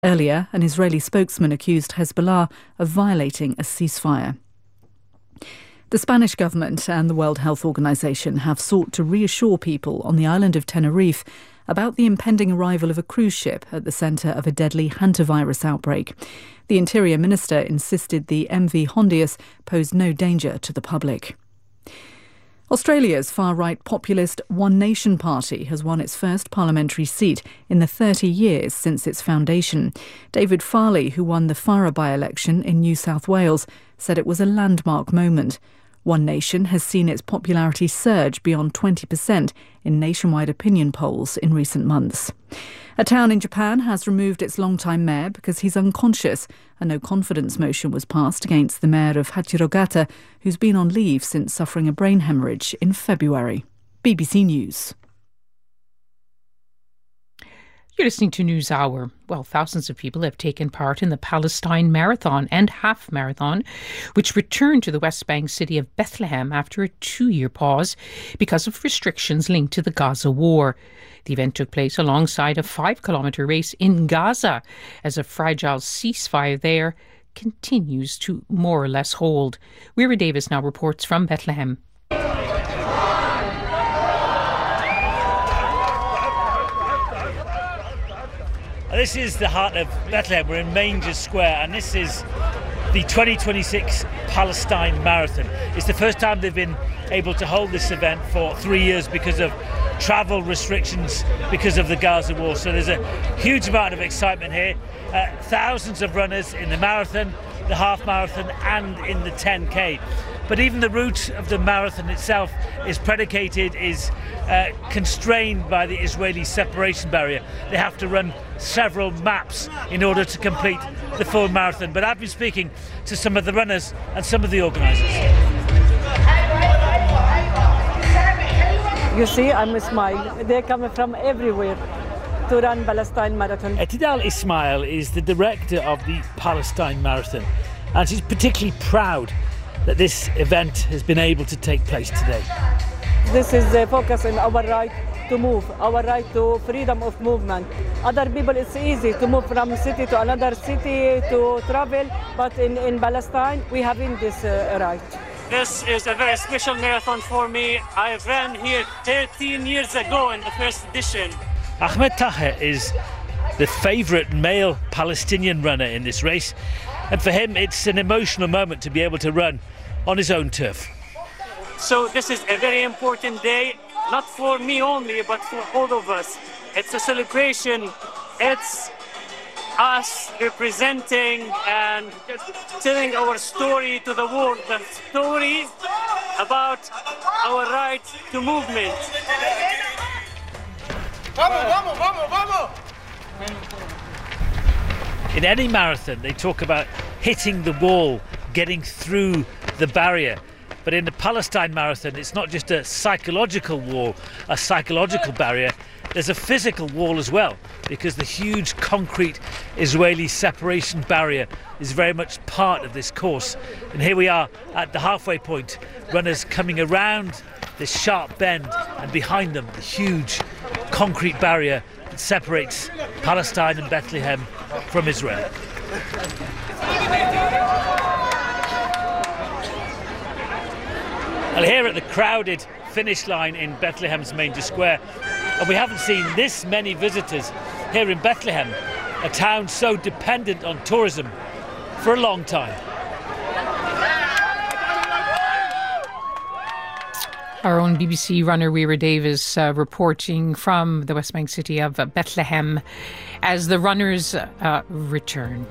Earlier, an Israeli spokesman accused Hezbollah of violating a ceasefire. The Spanish government and the World Health Organization have sought to reassure people on the island of Tenerife about the impending arrival of a cruise ship at the centre of a deadly hantavirus outbreak. The Interior Minister insisted the MV Hondius posed no danger to the public. Australia's far-right populist One Nation Party has won its first parliamentary seat in the 30 years since its foundation. David Farley, who won the Farrer by-election in New South Wales, said it was a landmark moment. One Nation has seen its popularity surge beyond 20% in nationwide opinion polls in recent months. A town in Japan has removed its longtime mayor because he's unconscious. A no-confidence motion was passed against the mayor of Hachirogata, who's been on leave since suffering a brain hemorrhage in February. BBC News. You're listening to News Hour. Well, thousands of people have taken part in the Palestine Marathon and Half Marathon, which returned to the West Bank city of Bethlehem after a 2-year pause because of restrictions linked to the Gaza war. The event took place alongside a 5-kilometre race in Gaza as a fragile ceasefire there continues to more or less hold. Weira Davis now reports from Bethlehem. This is the heart of Bethlehem. We're in Manger Square, and this is the 2026 Palestine Marathon. It's the first time they've been able to hold this event for 3 years because of travel restrictions because of the Gaza war. So there's a huge amount of excitement here. Thousands of runners in the marathon, the half marathon and in the 10K. But even the route of the marathon itself is constrained by the Israeli separation barrier. They have to run several maps in order to complete the full marathon. But I've been speaking to some of the runners and some of the organisers. You see, I'm Ismail. They're coming from everywhere to run Palestine Marathon. Tidal Ismail is the director of the Palestine Marathon, and she's particularly proud that this event has been able to take place today. This is the focus on our right to move, our right to freedom of movement. Other people, it's easy to move from city to another city to travel, but in Palestine, we haven't this right. This is a very special marathon for me. I ran here 13 years ago in the first edition. Ahmed Taher is the favourite male Palestinian runner in this race, and for him it's an emotional moment to be able to run on his own turf. So this is a very important day, not for me only, but for all of us. It's a celebration. It's us representing and telling our story to the world, the story about our right to movement. Vamos, vamos, vamos, vamos. In any marathon, they talk about hitting the wall, getting through the barrier. But in the Palestine Marathon, it's not just a psychological wall, a psychological barrier. There's a physical wall as well, because the huge concrete Israeli separation barrier is very much part of this course. And here we are at the halfway point, runners coming around this sharp bend, and behind them the huge concrete barrier that separates Palestine and Bethlehem from Israel. Well, here at the crowded finish line in Bethlehem's Manger Square, and we haven't seen this many visitors here in Bethlehem, a town so dependent on tourism, for a long time. Our own BBC runner Weira Davis reporting from the West Bank city of Bethlehem as the runners return.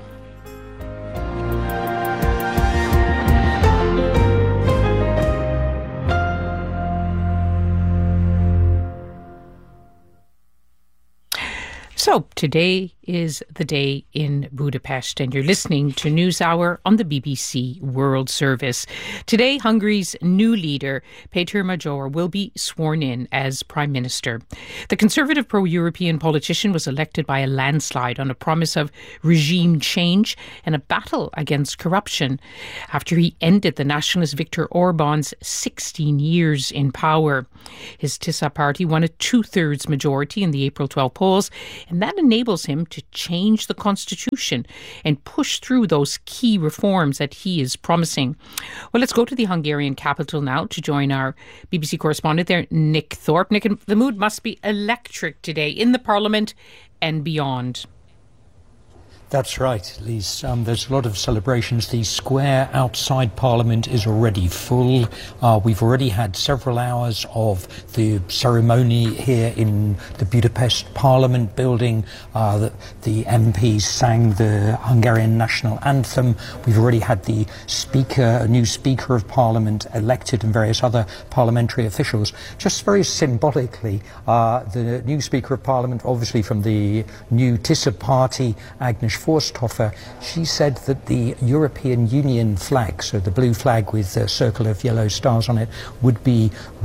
So today is the day in Budapest, and you're listening to News Hour on the BBC World Service. Today, Hungary's new leader, Péter Major, will be sworn in as Prime Minister. The conservative pro-European politician was elected by a landslide on a promise of regime change and a battle against corruption after he ended the nationalist Viktor Orban's 16 years in power. His TISA party won a 2/3 majority in the April 12 polls, and And that enables him to change the constitution and push through those key reforms that he is promising. Well, let's go to the Hungarian capital now to join our BBC correspondent there, Nick Thorpe. Nick, the mood must be electric today in the parliament and beyond. That's right, Lise. There's a lot of celebrations. The square outside Parliament is already full. We've already had several hours of the ceremony here in the Budapest Parliament building. The MPs sang the Hungarian national anthem. We've already had the speaker, a new Speaker of Parliament elected, and various other parliamentary officials. Just very symbolically, the new Speaker of Parliament, obviously from the new Tisza party, Agnes Forsthofer, she said that the European Union flag, so the blue flag with a circle of yellow stars on it, would be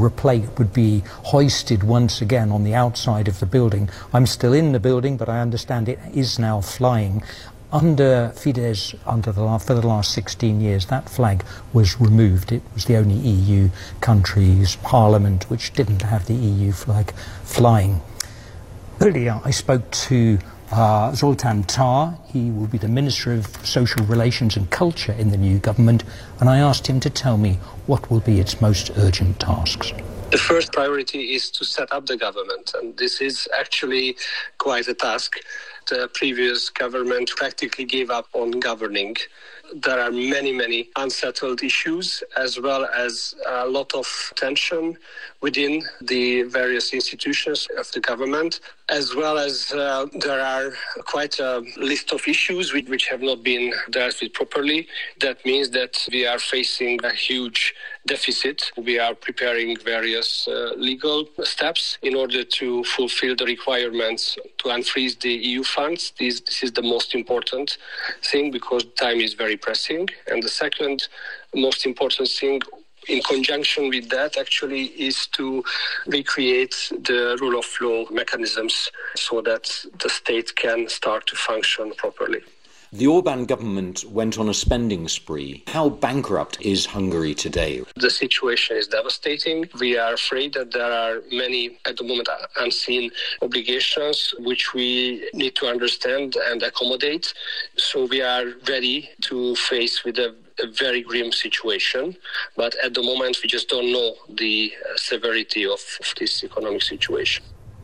hoisted once again on the outside of the building. I'm still in the building, but I understand it is now flying. Under Fidesz, for the last 16 years, that flag was removed. It was the only EU country's parliament which didn't have the EU flag flying. Earlier, I spoke to Zoltán Tar. He will be the Minister of Social Relations and Culture in the new government, and I asked him to tell me what will be its most urgent tasks. The first priority is to set up the government, and this is actually quite a task. The previous government practically gave up on governing. There are many unsettled issues, as well as a lot of tension within the various institutions of the government, as well as there are quite a list of issues which have not been dealt with properly. That means that we are facing a huge deficit. We are preparing various legal steps in order to fulfill the requirements to unfreeze the EU funds. This is the most important thing, because time is very pressing. And the second most important thing in conjunction with that actually is to recreate the rule of law mechanisms so that the state can start to function properly. The Orbán government went on a spending spree. How bankrupt is Hungary today? The situation is devastating. We are afraid that there are many, at the moment, unseen obligations which we need to understand and accommodate. So we are ready to face with a very grim situation. But at the moment, we just don't know the severity of this economic situation.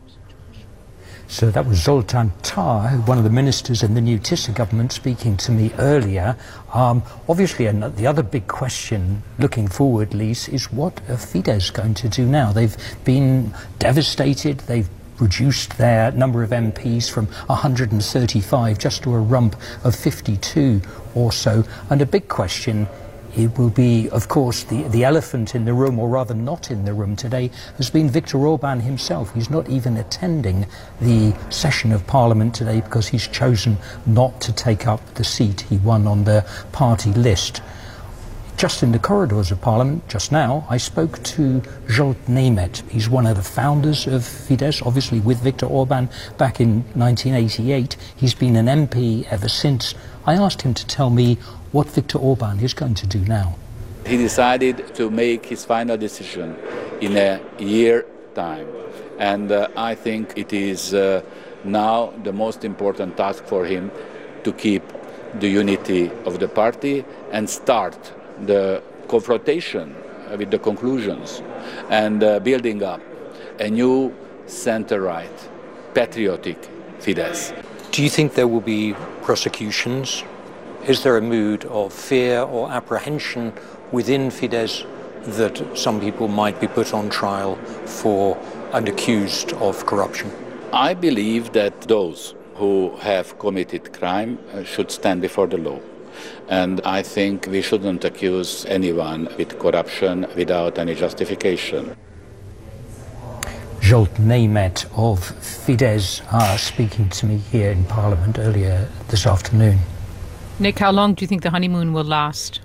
So that was Zoltán Tar, one of the ministers in the new Tisza government, speaking to me earlier. Obviously, the other big question looking forward, Lise, is what are Fidesz going to do now? They've been devastated. They've reduced their number of MPs from 135 just to a rump of 52 or so. And a big question, it will be, of course, the elephant in the room, or rather not in the room today, has been Viktor Orbán himself. He's not even attending the session of Parliament today because he's chosen not to take up the seat he won on the party list. Just in the corridors of Parliament, just now, I spoke to Zsolt Németh. He's one of the founders of Fidesz, obviously with Viktor Orbán back in 1988. He's been an MP ever since. I asked him to tell me what Viktor Orbán is going to do now. He decided to make his final decision in a year time. And I think it is now the most important task for him to keep the unity of the party and start the confrontation with the conclusions and building up a new center-right, patriotic Fidesz. Do you think there will be prosecutions? Is there a mood of fear or apprehension within Fidesz that some people might be put on trial for and accused of corruption? I believe that those who have committed crime should stand before the law. And I think we shouldn't accuse anyone with corruption without any justification. Zsolt Németh of Fidesz speaking to me here in Parliament earlier this afternoon. Nick, how long do you think the honeymoon will last?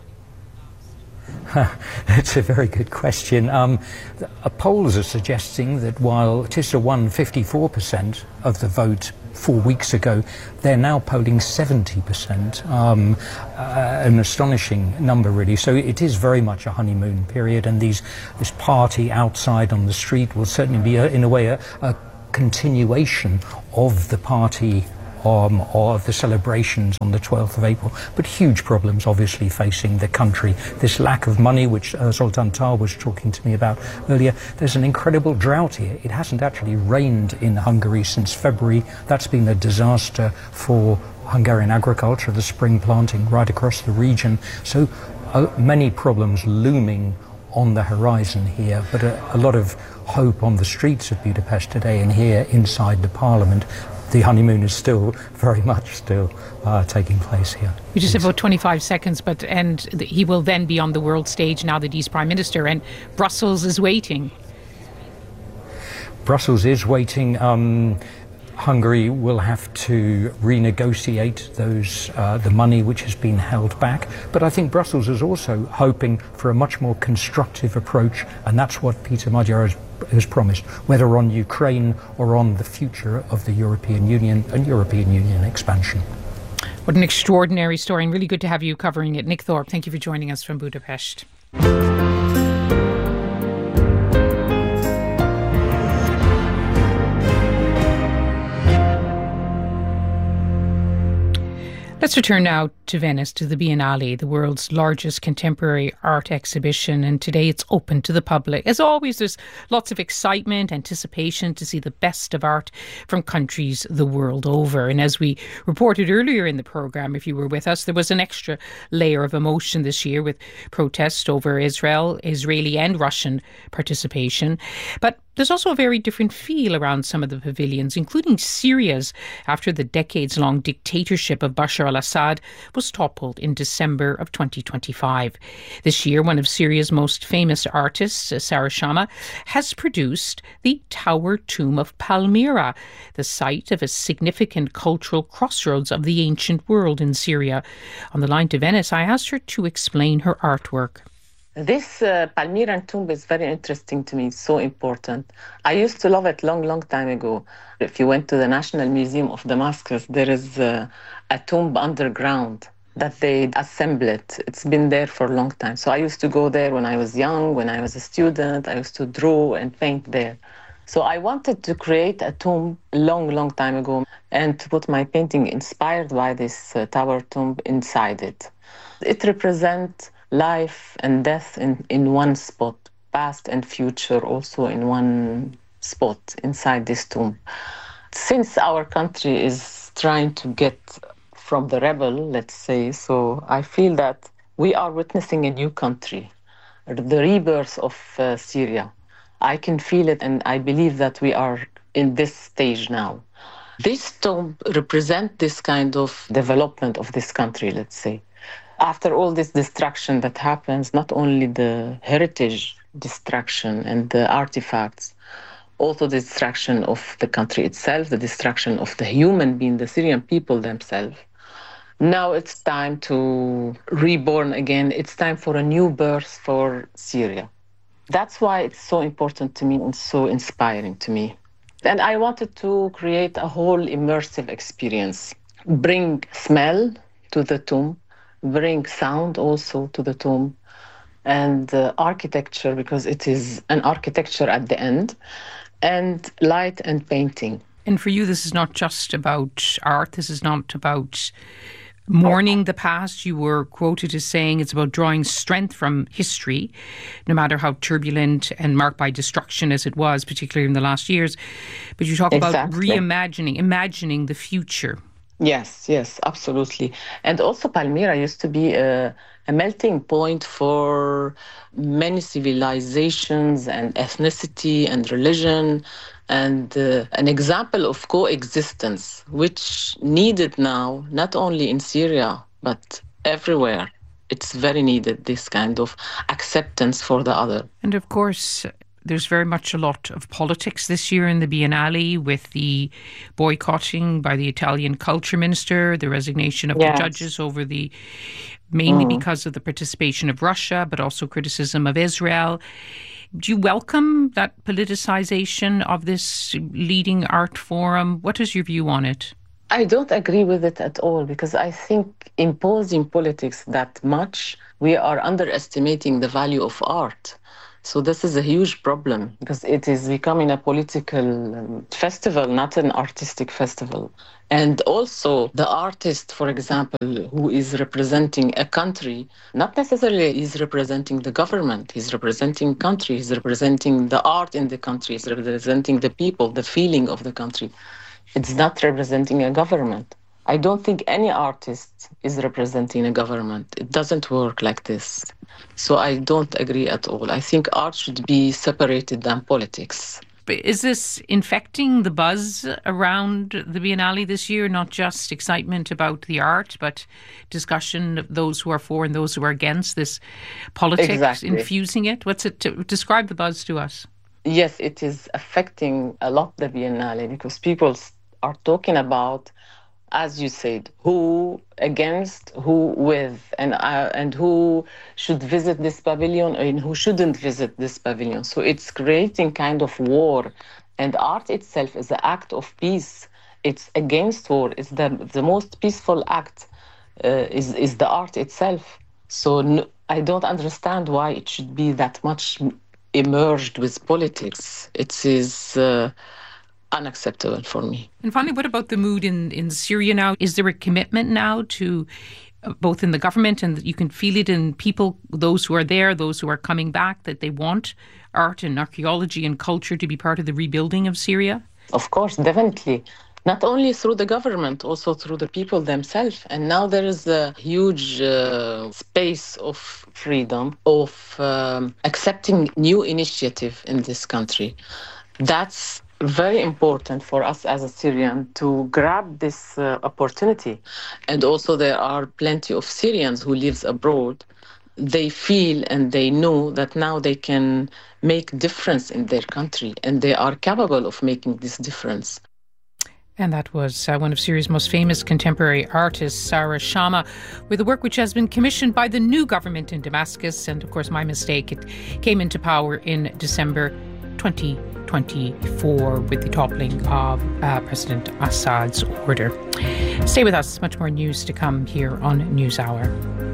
That's a very good question. Polls are suggesting that while Tisza won 54% of the vote 4 weeks ago, they're now polling 70%. An astonishing number, really. So it is very much a honeymoon period, and this party outside on the street will certainly be, in a way, a continuation of the party of the celebrations on the 12th of April, but huge problems obviously facing the country. This lack of money, which Zoltan Tar was talking to me about earlier. There's an incredible drought here. It hasn't actually rained in Hungary since February. That's been a disaster for Hungarian agriculture, the spring planting right across the region. So many problems looming on the horizon here, but a lot of hope on the streets of Budapest today, and here inside the parliament. The honeymoon is still very much taking place here. We just have about 25 seconds, and he will then be on the world stage now that he's Prime Minister, and Brussels is waiting. Brussels is waiting. Hungary will have to renegotiate the money which has been held back. But I think Brussels is also hoping for a much more constructive approach, and that's what Peter Magyar has promised, whether on Ukraine or on the future of the European Union and European Union expansion. What an extraordinary story, and really good to have you covering it. Nick Thorpe, thank you for joining us from Budapest. Let's return now to Venice, to the Biennale, the world's largest contemporary art exhibition. And today it's open to the public. As always, there's lots of excitement, anticipation to see the best of art from countries the world over. And as we reported earlier in the programme, if you were with us, there was an extra layer of emotion this year with protests over Israeli and Russian participation. But there's also a very different feel around some of the pavilions, including Syria's, after the decades-long dictatorship of Bashar al-Assad was toppled in December of 2025. This year, one of Syria's most famous artists, Sarah Shama, has produced the Tower Tomb of Palmyra, the site of a significant cultural crossroads of the ancient world in Syria. On the line to Venice, I asked her to explain her artwork. This Palmyra tomb is very interesting to me, so important. I used to love it long time ago. If you went to the National Museum of Damascus, there is a tomb underground that they assembled. It's been there for a long time. So I used to go there when I was young, when I was a student. I used to draw and paint there. So I wanted to create a tomb long time ago and to put my painting inspired by this tower tomb inside it. It represents life and death in one spot, past and future also in one spot inside this tomb. Since our country is trying to get from the rebel, let's say, so I feel that we are witnessing a new country, the rebirth of Syria. I can feel it, and I believe that we are in this stage now. This tomb represents this kind of development of this country, let's say. After all this destruction that happens, not only the heritage destruction and the artifacts, also the destruction of the country itself, the destruction of the human being, the Syrian people themselves. Now it's time to reborn again. It's time for a new birth for Syria. That's why it's so important to me and so inspiring to me. And I wanted to create a whole immersive experience, bring smell to the tomb, bring sound also to the tomb, and architecture, because it is an architecture at the end, and light and painting. And for you, this is not just about art. This is not about mourning the past. You were quoted as saying it's about drawing strength from history, no matter how turbulent and marked by destruction as it was, particularly in the last years. But you talk about imagining the future. Yes, absolutely. And also Palmyra used to be a melting point for many civilizations and ethnicity and religion, and an example of coexistence, which needed now, not only in Syria, but everywhere. It's very needed, this kind of acceptance for the other. And of course, there's very much a lot of politics this year in the Biennale, with the boycotting by the Italian culture minister, the resignation of the judges over mainly because of the participation of Russia, but also criticism of Israel. Do you welcome that politicization of this leading art forum? What is your view on it? I don't agree with it at all, because I think imposing politics that much, we are underestimating the value of art. So this is a huge problem because it is becoming a political festival, not an artistic festival. And also the artist, for example, who is representing a country, not necessarily is representing the government. He's representing country. He's representing the art in the country. He's representing the people, the feeling of the country. It's not representing a government. I don't think any artist is representing a government. It doesn't work like this. So I don't agree at all. I think art should be separated than politics. But is this infecting the buzz around the Biennale this year? Not just excitement about the art, but discussion of those who are for and those who are against, this politics infusing it? What's it? Describe the buzz to us. Yes, it is affecting a lot the Biennale because people are talking about, as you said, who against, who with, and who should visit this pavilion and who shouldn't visit this pavilion. So it's creating kind of war. And art itself is an act of peace. It's against war. It's the most peaceful act is the art itself. So I don't understand why it should be that much immersed with politics. It is unacceptable for me. And finally, what about the mood in Syria now? Is there a commitment now to both in the government and you can feel it in people, those who are there, those who are coming back, that they want art and archaeology and culture to be part of the rebuilding of Syria? Of course, definitely. Not only through the government, also through the people themselves. And now there is a huge space of freedom, of accepting new initiative in this country. That's very important for us as a Syrian to grab this opportunity. And also there are plenty of Syrians who live abroad. They feel and they know that now they can make difference in their country and they are capable of making this difference. And that was one of Syria's most famous contemporary artists, Sarah Shama, with a work which has been commissioned by the new government in Damascus. And of course, my mistake, it came into power in December 2024 with the toppling of President Assad's order. Stay with us. Much more news to come here on NewsHour.